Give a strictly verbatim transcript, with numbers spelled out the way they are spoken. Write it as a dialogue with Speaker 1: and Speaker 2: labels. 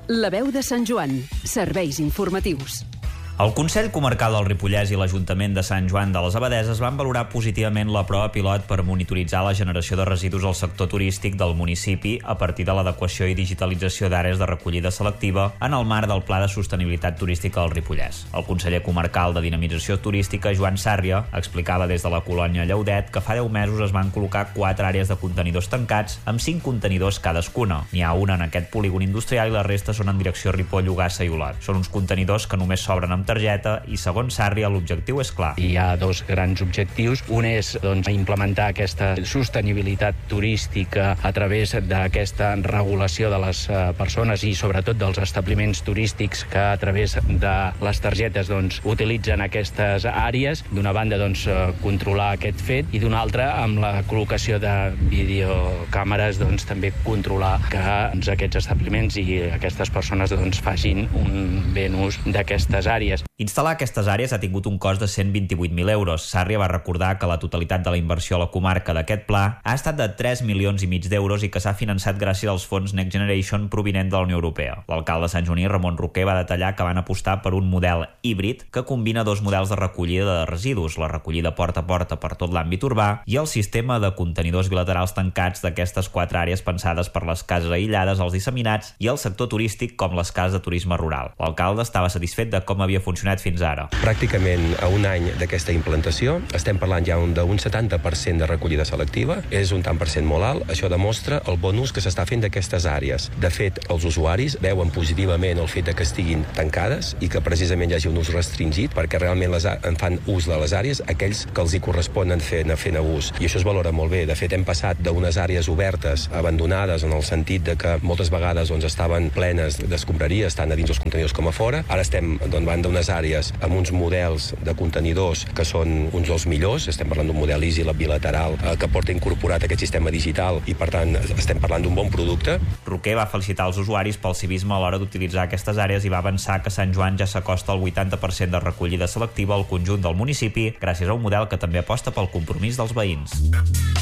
Speaker 1: La veu de Sant Joan. Serveis informatius.
Speaker 2: El Consell Comarcal del Ripollès i l'Ajuntament de Sant Joan de les Abadesses van valorar positivament la prova pilot per monitoritzar la generació de residus al sector turístic del municipi a partir de l'adequació i digitalització d'àrees de recollida selectiva en el marc del Pla de Sostenibilitat Turística del Ripollès. El conseller comarcal de Dinamització Turística, Joan Sàrria, explicava des de la colònia Llaudet que fa deu mesos es van col·locar quatre àrees de contenidors tancats amb cinc contenidors cadascuna. N'hi ha una en aquest polígon industrial i la resta són en direcció Ripoll, Ogassa i Olot. Són uns contenidors que només s'obren amb targeta i, segons Sàrria, l'objectiu és clar.
Speaker 3: Hi ha dos grans objectius. Un és doncs, implementar aquesta sostenibilitat turística a través d'aquesta regulació de les uh, persones i sobretot dels establiments turístics que a través de les targetes doncs, utilitzen aquestes àrees. D'una banda, doncs, uh, controlar aquest fet i d'una altra, amb la col·locació de videocàmeres, doncs, també controlar que doncs, aquests establiments i aquestes persones doncs, facin un ben ús d'aquestes àrees.
Speaker 2: Instal·lar aquestes àrees ha tingut un cost de cent vint-i-vuit mil euros. Sàrria va recordar que la totalitat de la inversió a la comarca d'aquest pla ha estat de tres milions i mig d'euros i que s'ha finançat gràcies als fons Next Generation provinent de la Unió Europea. L'alcalde de Sant Joaní, Ramon Roquer, va detallar que van apostar per un model híbrid que combina dos models de recollida de residus, la recollida porta a porta per tot l'àmbit urbà i el sistema de contenidors bilaterals tancats d'aquestes quatre àrees pensades per les cases aïllades, els disseminats i el sector turístic com les cases de turisme rural. L'alcalde estava satisfet de com havia funcionat fins ara.
Speaker 4: Pràcticament a un any d'aquesta implantació estem parlant ja d'un setanta per cent de recollida selectiva. És un tant per cent molt alt. Això demostra el bon ús que s'està fent d'aquestes àrees. De fet, els usuaris veuen positivament el fet de que estiguin tancades i que precisament hi hagi un ús restringit perquè realment les en fan ús de les àrees aquells que els hi corresponen fent, fent ús. I això es valora molt bé. De fet, hem passat d'unes àrees obertes, abandonades, en el sentit de que moltes vegades doncs, estaven plenes d'escombraries, tant a dins els contenidors com a fora. Ara estem davant d'unes àrees amb uns models de contenidors que són uns dels millors. Estem parlant d'un model Easy, la bilateral, eh, que porta incorporat aquest sistema digital i, per tant, estem parlant d'un bon producte.
Speaker 2: Roquer va felicitar els usuaris pel civisme a l'hora d'utilitzar aquestes àrees i va avançar que Sant Joan ja s'acosta al vuitanta per cent de recollida selectiva al conjunt del municipi gràcies a un model que també aposta pel compromís dels veïns.